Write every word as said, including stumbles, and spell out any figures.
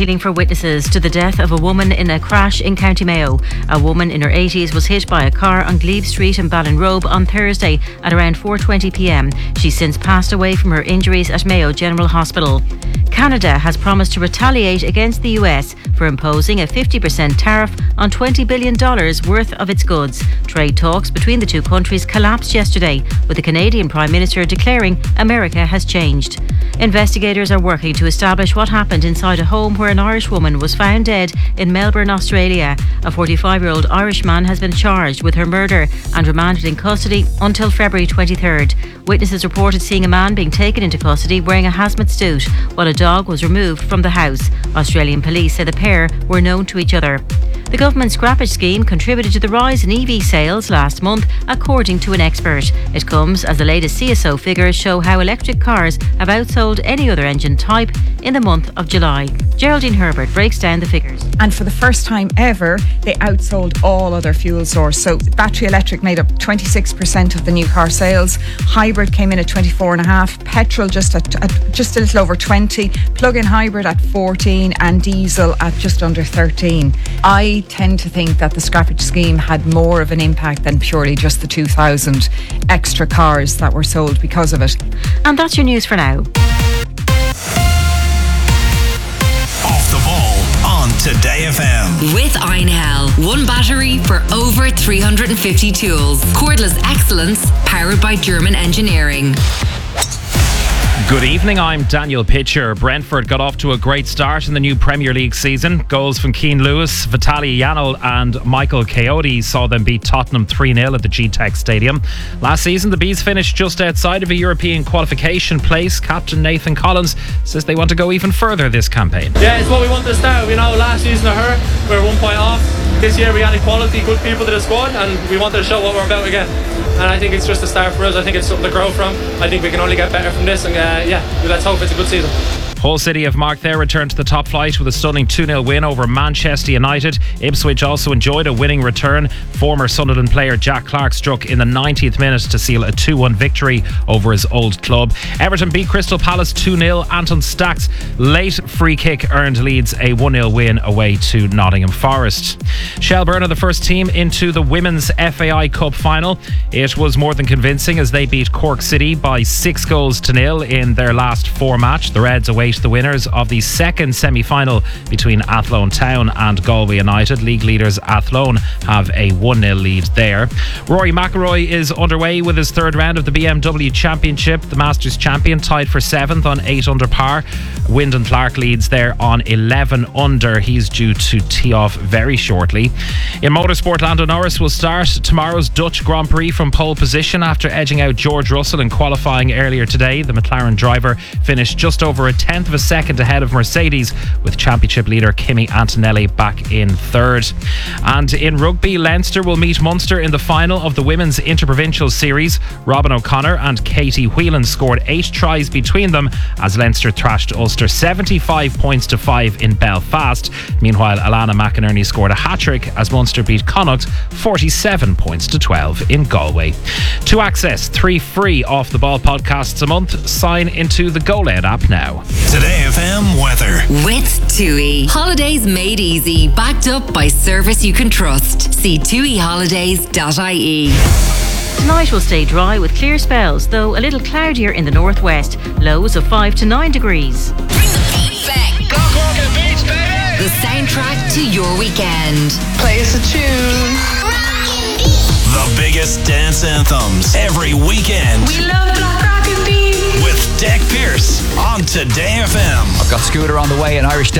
appealing for witnesses to the death of a woman in a crash in County Mayo. A woman in her eighties was hit by a car on Glebe Street in Ballinrobe on Thursday at around four twenty p m. She's since passed away from her injuries at Mayo General Hospital. Canada has promised to retaliate against the U S for imposing a fifty percent tariff on twenty billion dollars worth of its goods. Trade talks between the two countries collapsed yesterday, with the Canadian Prime Minister declaring America has changed. Investigators are working to establish what happened inside a home where an Irish woman was found dead in Melbourne, Australia. A forty-five-year-old Irish man has been charged with her murder and remanded in custody until February twenty-third. Witnesses reported seeing a man being taken into custody wearing a hazmat suit while a dog was removed from the house. Australian police say the pair were known to each other. The government scrappage scheme contributed to the rise in E V sales last month, according to an expert. It comes as the latest C S O figures show how electric cars have outsold any other engine type in the month of July. Geraldine Herbert breaks down the figures. And for the first time ever, they outsold all other fuel source. So battery electric made up twenty-six percent of the new car sales. Hybrid came in at twenty-four point five, petrol just at, at just a little over twenty, plug-in hybrid at fourteen, and diesel at just under thirteen. I tend to think that the scrappage scheme had more of an impact than purely just the two thousand extra cars that were sold because of it. And that's your news for now. Off the ball on Today F M. With Einhell. One battery for over three hundred fifty tools. Cordless excellence powered by German engineering. Good evening, I'm Daniel Pitcher. Brentford got off to a great start in the new Premier League season. Goals from Keane Lewis, Vitaly Yanal and Michael Coyote saw them beat Tottenham three nil at the G TEC Stadium. Last season, the Bees finished just outside of a European qualification place. Captain Nathan Collins says they want to go even further this campaign. Yeah, it's what we want to start. You know, last season I heard we were one point off. This year we added quality, good people to the squad, and we wanted to show what we're about again. And I think it's just a start for us. I think it's something to grow from. I think we can only get better from this, and uh, yeah, let's hope it's a good season. Hull City have marked their return to the top flight with a stunning two nil win over Manchester United. Ipswich also enjoyed a winning return. Former Sunderland player Jack Clark struck in the ninetieth minute to seal a two one victory over his old club. Everton beat Crystal Palace two nil. Anton Stack's late free kick earned Leeds a one nil win away to Nottingham Forest. Shelbourne are the first team into the Women's F A I Cup final. It was more than convincing as they beat Cork City by six goals to nil in their last four match. The Reds await the winners of the second semi-final between Athlone Town and Galway United. League leaders Athlone have a one nil lead there. Rory McIlroy is underway with his third round of the B M W Championship. The Masters champion tied for seventh on eight under par. Wyndham Clark leads there on eleven under. He's due to tee off very shortly. In motorsport, Lando Norris will start tomorrow's Dutch Grand Prix from pole position after edging out George Russell in qualifying earlier today. The McLaren driver finished just over a tenth of a second ahead of Mercedes, with championship leader Kimi Antonelli back in third. And in rugby, Leinster will meet Munster in the final of the Women's Interprovincial Series. Robin O'Connor and Katie Whelan scored eight tries between them as Leinster thrashed Ulster seventy-five points to five in Belfast. Meanwhile, Alana McInerney scored a hat-trick as Munster beat Connacht forty-seven points to twelve in Galway. To access three free Off the Ball podcasts a month, sign into the GoLed app now. Today F M weather. With TUI. Holidays made easy. Backed up by service you can trust. See tui holidays dot I E. Tonight will stay dry with clear spells, though a little cloudier in the northwest. Lows of five to nine degrees. Bring the beat back. Go, go, get beats, baby. The soundtrack to your weekend. Play us a tune. The biggest dance anthems every weekend. We love Black Rock and Beat. With Deck Pierce on Today F M. I've got Scooter on the way, an Irish dance